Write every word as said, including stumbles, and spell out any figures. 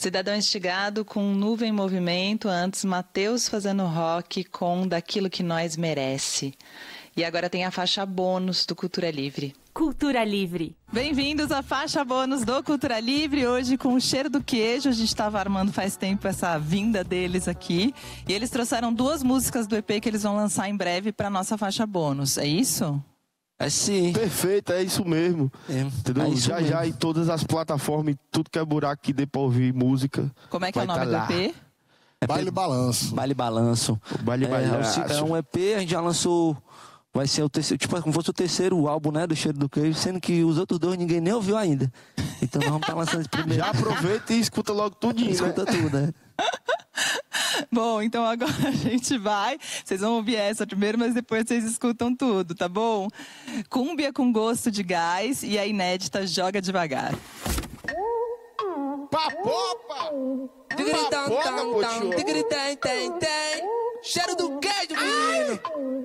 Cidadão Instigado com Nuvem em Movimento, antes Mateus fazendo rock com Daquilo que Nós Merece. E agora tem a faixa bônus do Cultura Livre. Cultura Livre. Bem-vindos à faixa bônus do Cultura Livre, hoje com o cheiro do queijo. A gente estava armando faz tempo essa vinda deles aqui. E eles trouxeram duas músicas do E P que eles vão lançar em breve para nossa faixa bônus. É isso? É sim. Perfeito, é isso mesmo. É, Entendeu? é isso já mesmo. já em todas as plataformas, tudo que é buraco que dê pra ouvir música. Como é que é o vai nome tá do lá. E P? É Baile Balanço. Baile Balanço. O Baile É, Balanço. é um E P, a gente já lançou. Vai ser o terceiro, tipo, como fosse o terceiro álbum, né, do Cheiro do Queijo, sendo que os outros dois ninguém nem ouviu ainda. Então nós vamos estar lançando esse primeiro. Já aproveita e escuta logo tudinho, Escuta né? tudo, né? Bom, então agora a gente vai. Vocês vão ouvir essa primeiro, mas depois vocês escutam tudo, tá bom? Cúmbia com Gosto de Gás e a inédita Joga Devagar. Papopa! Tigritão, Papoca, tão, tão, pochô. tigritém, tem, tem. Cheiro do